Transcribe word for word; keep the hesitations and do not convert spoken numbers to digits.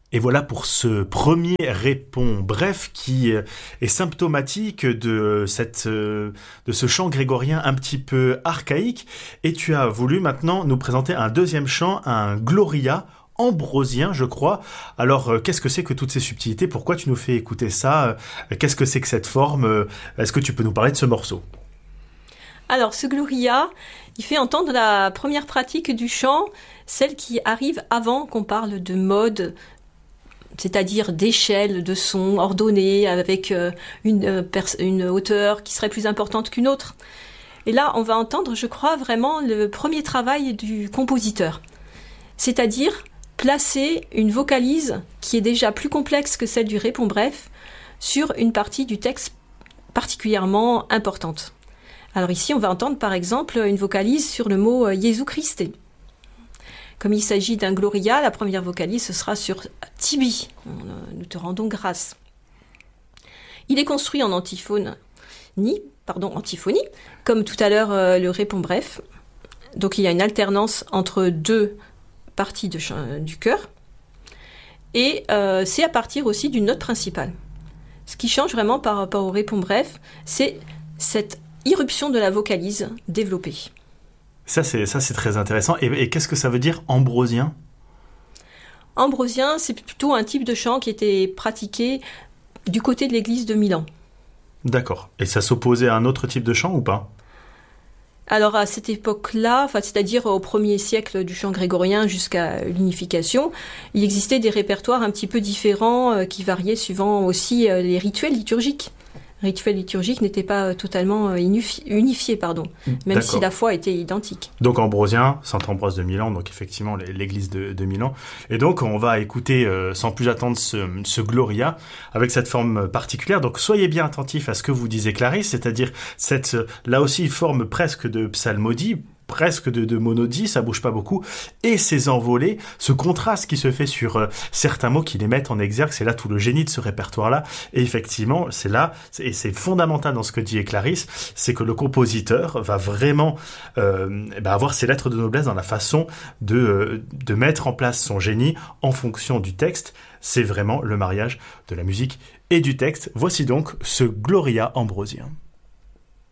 Et voilà pour ce premier répond bref qui est symptomatique de cette de ce chant grégorien un petit peu archaïque. Et tu as voulu maintenant nous présenter un deuxième chant, un Gloria ambrosien, je crois. Alors, euh, qu'est-ce que c'est que toutes ces subtilités? Pourquoi tu nous fais écouter ça? euh, Qu'est-ce que c'est que cette forme? Est-ce que tu peux nous parler de ce morceau? Alors, ce Gloria, il fait entendre la première pratique du chant, celle qui arrive avant qu'on parle de mode, c'est-à-dire d'échelle de son ordonnée avec euh, une, euh, pers- une hauteur qui serait plus importante qu'une autre. Et là, on va entendre, je crois, vraiment le premier travail du compositeur. C'est-à-dire placer une vocalise qui est déjà plus complexe que celle du répond bref sur une partie du texte particulièrement importante. Alors ici, on va entendre par exemple une vocalise sur le mot euh, Jésus Christ. Comme il s'agit d'un Gloria, la première vocalise, ce sera sur Tibi. Nous te rendons grâce. Il est construit en antiphone, ni, pardon, antiphonie, comme tout à l'heure euh, le répond bref. Donc il y a une alternance entre deux parties de ch- du chœur. Et euh, c'est à partir aussi d'une note principale. Ce qui change vraiment par rapport au répond bref, c'est cette irruption de la vocalise développée. Ça, c'est, ça, c'est très intéressant. Et, et qu'est-ce que ça veut dire ambrosien? Ambrosien, c'est plutôt un type de chant qui était pratiqué du côté de l'église de Milan. D'accord. Et ça s'opposait à un autre type de chant ou pas? Alors à cette époque-là, enfin, c'est-à-dire au premier siècle du chant grégorien jusqu'à l'unification, il existait des répertoires un petit peu différents euh, qui variaient suivant aussi euh, les rituels liturgiques. Rituel liturgique n'était pas totalement unifié, unifié pardon, même D'accord. si la foi était identique. Donc ambrosien, Saint Ambroise de Milan, donc effectivement l'église de, de Milan. Et donc on va écouter euh, sans plus attendre ce, ce Gloria avec cette forme particulière. Donc soyez bien attentifs à ce que vous disait Clarisse, c'est-à-dire cette là aussi forme presque de psalmodie, presque de, de monodie, ça bouge pas beaucoup, et ces envolées, ce contraste qui se fait sur euh, certains mots qui les mettent en exergue, c'est là tout le génie de ce répertoire-là, et effectivement, c'est là, et c'est fondamental dans ce que dit Clarisse, c'est que le compositeur va vraiment euh, eh ben avoir ses lettres de noblesse dans la façon de, euh, de mettre en place son génie en fonction du texte. C'est vraiment le mariage de la musique et du texte. Voici donc ce Gloria ambrosien.